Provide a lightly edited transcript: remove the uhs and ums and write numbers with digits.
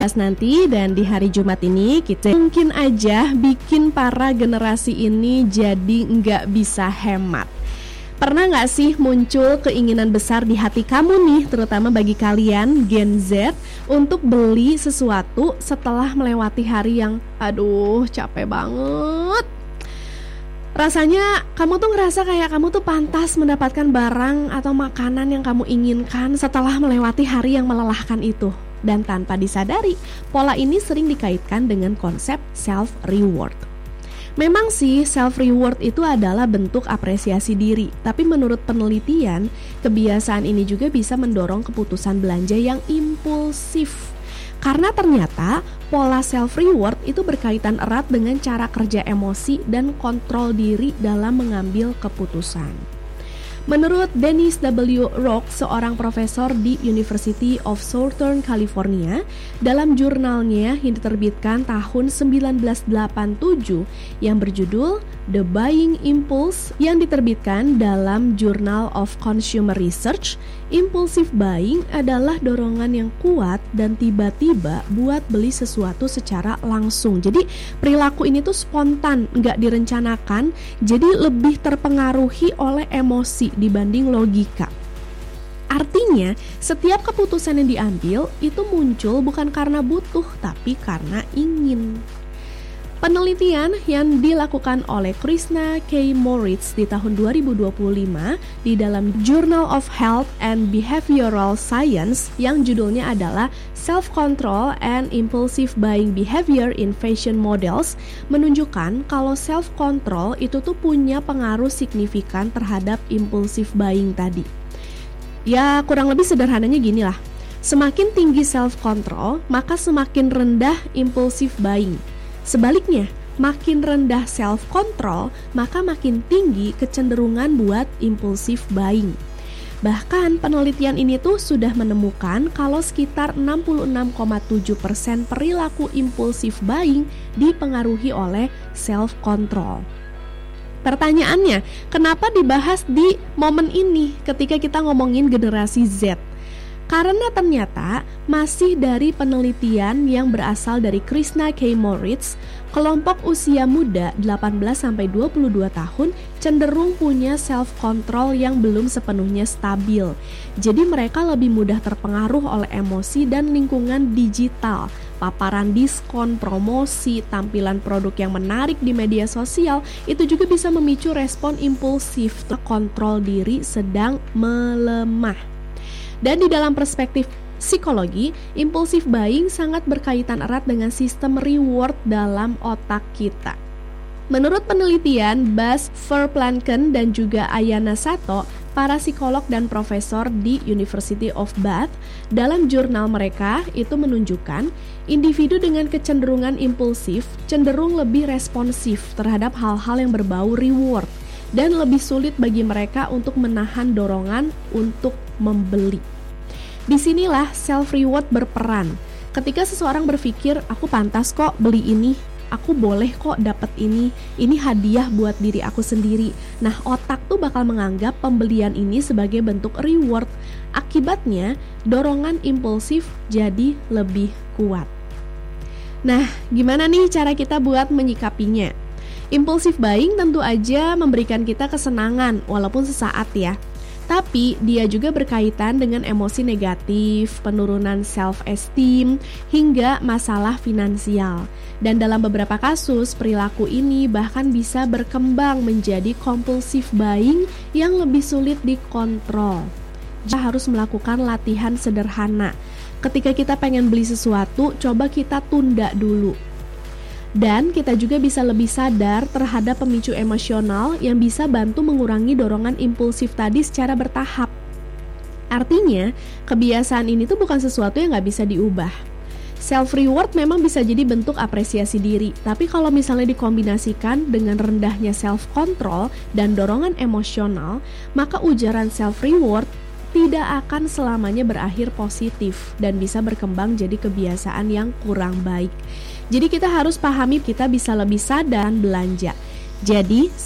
nanti. Dan di hari Jumat ini kita mungkin aja bikin para generasi ini jadi nggak bisa hemat. Pernah nggak sih muncul keinginan besar di hati kamu nih, terutama bagi kalian Gen Z, untuk beli sesuatu setelah melewati hari yang capek banget? Rasanya kamu tuh ngerasa kayak kamu tuh pantas mendapatkan barang atau makanan yang kamu inginkan setelah melewati hari yang melelahkan itu. Dan tanpa disadari, pola ini sering dikaitkan dengan konsep self-reward. Memang sih self-reward itu adalah bentuk apresiasi diri, tapi menurut penelitian, kebiasaan ini juga bisa mendorong keputusan belanja yang impulsif. Karena ternyata pola self-reward itu berkaitan erat dengan cara kerja emosi dan kontrol diri dalam mengambil keputusan. Menurut Dennis W. Rock, seorang profesor di University of Southern California, dalam jurnalnya yang diterbitkan tahun 1987 yang berjudul The Buying Impulse yang diterbitkan dalam Journal of Consumer Research, impulsive buying adalah dorongan yang kuat dan tiba-tiba buat beli sesuatu secara langsung. Jadi perilaku ini tuh spontan, nggak direncanakan, jadi lebih terpengaruhi oleh emosi dibanding logika. Artinya, setiap keputusan yang diambil itu muncul bukan karena butuh, tapi karena ingin. Penelitian yang dilakukan oleh Krishna K. Moritz di tahun 2025 di dalam Journal of Health and Behavioral Science yang judulnya adalah Self-Control and Impulsive Buying Behavior in Fashion Models menunjukkan kalau self-control itu tuh punya pengaruh signifikan terhadap impulsive buying tadi. Ya kurang lebih sederhananya gini lah, semakin tinggi self-control maka semakin rendah impulsive buying. Sebaliknya, makin rendah self-control, maka makin tinggi kecenderungan buat impulsive buying. Bahkan penelitian ini tuh sudah menemukan kalau sekitar 66,7% perilaku impulsive buying dipengaruhi oleh self-control. Pertanyaannya, kenapa dibahas di momen ini ketika kita ngomongin generasi Z? Karena ternyata masih dari penelitian yang berasal dari Krishna K. Moritz, kelompok usia muda 18-22 tahun cenderung punya self-control yang belum sepenuhnya stabil. Jadi mereka lebih mudah terpengaruh oleh emosi dan lingkungan digital. Paparan diskon, promosi, tampilan produk yang menarik di media sosial itu juga bisa memicu respon impulsif. Kontrol diri sedang melemah. Dan di dalam perspektif psikologi, impulsive buying sangat berkaitan erat dengan sistem reward dalam otak kita. Menurut penelitian Bas Verplanken dan juga Ayana Sato, para psikolog dan profesor di University of Bath, dalam jurnal mereka itu menunjukkan individu dengan kecenderungan impulsif cenderung lebih responsif terhadap hal-hal yang berbau reward dan lebih sulit bagi mereka untuk menahan dorongan untuk membeli. Disinilah self-reward berperan. Ketika seseorang berpikir, aku pantas kok beli ini, aku boleh kok dapat ini hadiah buat diri aku sendiri. Nah, otak tuh bakal menganggap pembelian ini sebagai bentuk reward. Akibatnya, dorongan impulsif jadi lebih kuat. Nah, gimana nih cara kita buat menyikapinya? Impulsive buying tentu aja memberikan kita kesenangan walaupun sesaat ya. Tapi dia juga berkaitan dengan emosi negatif, penurunan self-esteem, hingga masalah finansial. Dan dalam beberapa kasus, perilaku ini bahkan bisa berkembang menjadi compulsive buying yang lebih sulit dikontrol. Kita harus melakukan latihan sederhana. Ketika kita pengen beli sesuatu, coba kita tunda dulu. Dan kita juga bisa lebih sadar terhadap pemicu emosional yang bisa bantu mengurangi dorongan impulsif tadi secara bertahap. Artinya, kebiasaan ini tuh bukan sesuatu yang gak bisa diubah. Self-reward memang bisa jadi bentuk apresiasi diri, tapi kalau misalnya dikombinasikan dengan rendahnya self-control dan dorongan emosional, maka ujaran self-reward tidak akan selamanya berakhir positif dan bisa berkembang jadi kebiasaan yang kurang baik. Jadi kita harus pahami kita bisa lebih sadar belanja. Jadi